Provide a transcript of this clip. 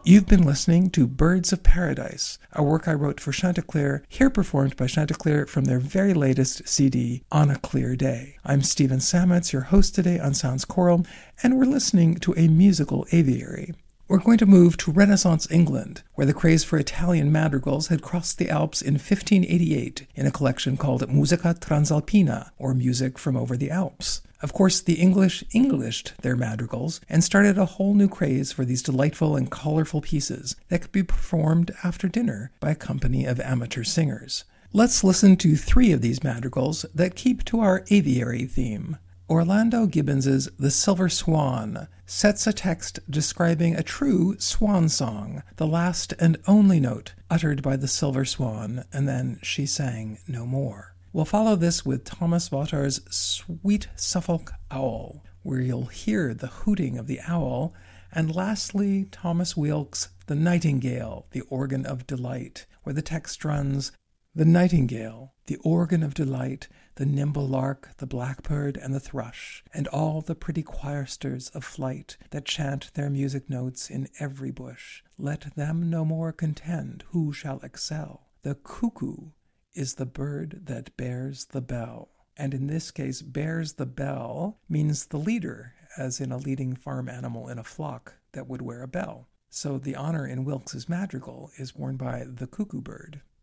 You've been listening to Birds of Paradise, a work I wrote for Chanticleer, here performed by Chanticleer from their very latest CD, On a Clear Day. I'm Stephen Sametz, your host today on Sounds Choral, and we're listening to a musical aviary. We're going to move to Renaissance England, where the craze for Italian madrigals had crossed the Alps in 1588 in a collection called Musica Transalpina, or Music from Over the Alps. Of course, the English Englished their madrigals and started a whole new craze for these delightful and colorful pieces that could be performed after dinner by a company of amateur singers. Let's listen to 3 of these madrigals that keep to our aviary theme. Orlando Gibbons's The Silver Swan sets a text describing a true swan song, the last and only note uttered by the silver swan, and then she sang no more. We'll follow this with Thomas Vaughar's Sweet Suffolk Owl, where you'll hear the hooting of the owl, and lastly, Thomas Weelk's The Nightingale, the Organ of Delight, where the text runs, "The nightingale, the organ of delight, the nimble lark, the blackbird, and the thrush, and all the pretty choirsters of flight that chant their music notes in every bush, let them no more contend who shall excel. The cuckoo is the bird that bears the bell." And in this case, bears the bell means the leader, as in a leading farm animal in a flock that would wear a bell. So the honor in Wilkes's madrigal is worn by the cuckoo bird.